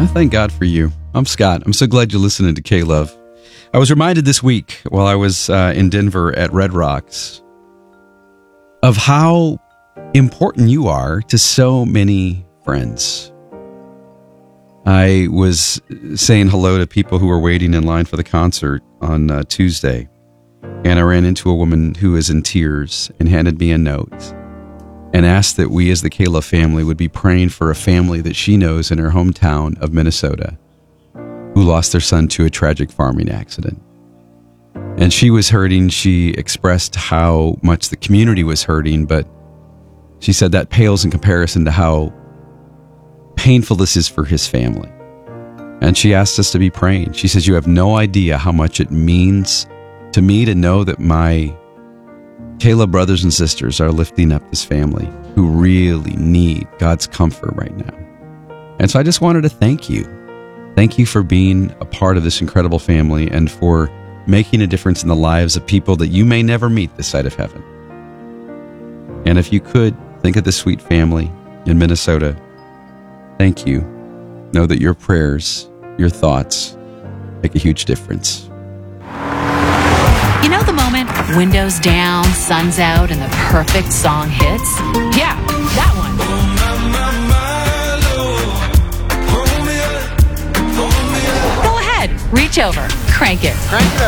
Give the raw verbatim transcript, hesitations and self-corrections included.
thank God for you. I'm Scott. I'm so glad you're listening to K-Love. I was reminded this week while I was uh, in Denver at Red Rocks of how important you are to so many friends. I was saying hello to people who were waiting in line for the concert on uh, Tuesday, and I ran into a woman who was in tears and handed me a note and asked that we as the K-Love family would be praying for a family that she knows in her hometown of Minnesota who lost their son to a tragic farming accident. And she was hurting. She expressed how much the community was hurting, but she said that pales in comparison to how painful this is for his family. And she asked us to be praying. She says, you have no idea how much it means to me to know that my K-Love brothers and sisters are lifting up this family who really need God's comfort right now. And so I just wanted to thank you. Thank you for being a part of this incredible family and for making a difference in the lives of people that you may never meet this side of heaven. And if you could, think of this sweet family in Minnesota. Thank you. Know that your prayers, your thoughts make a huge difference. You know the moment, windows down, sun's out, and the perfect song hits? Yeah, that one. Go ahead, reach over, crank it. Crank it